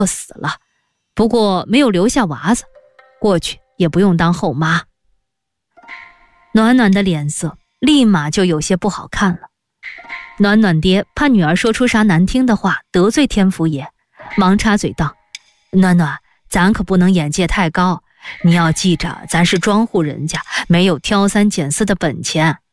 死了，不过没有留下娃子，过去也不用当后妈。暖暖的脸色立马就有些不好看了。暖暖爹怕女儿说出啥难听的话得罪天福爷，忙插嘴道：暖暖，咱可不能眼界太高，你要记着咱是庄户人家，没有挑三拣四的本钱，